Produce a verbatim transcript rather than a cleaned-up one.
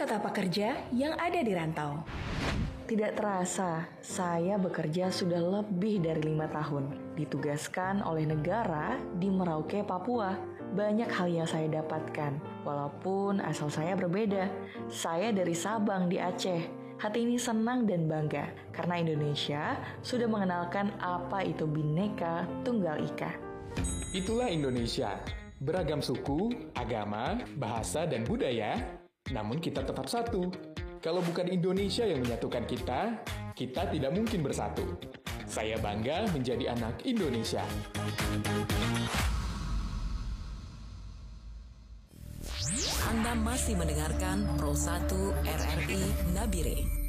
kata pekerja yang ada di rantau. Tidak terasa, saya bekerja sudah lebih dari lima tahun. Ditugaskan oleh negara di Merauke, Papua. Banyak hal yang saya dapatkan, walaupun asal saya berbeda. Saya dari Sabang di Aceh. Hati ini senang dan bangga, karena Indonesia sudah mengenalkan apa itu Bhinneka Tunggal Ika. Itulah Indonesia, beragam suku, agama, bahasa, dan budaya, namun kita tetap satu. Kalau bukan Indonesia yang menyatukan kita, kita tidak mungkin bersatu. Saya bangga menjadi anak Indonesia. Anda masih mendengarkan Pro satu R R I Nabire.